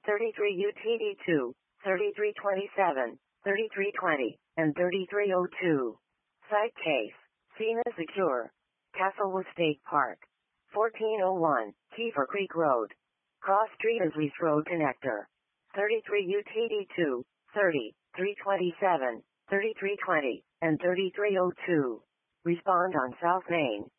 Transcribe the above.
33 UTD2, 3327, 3320, and 3302. Site case. Cena Secure. Castlewood State Park. 1401, Kiefer Creek Road. Cross Street Lease Road Connector. 33 UTD2, 30, 327, 3320, and 3302. Respond on South Main.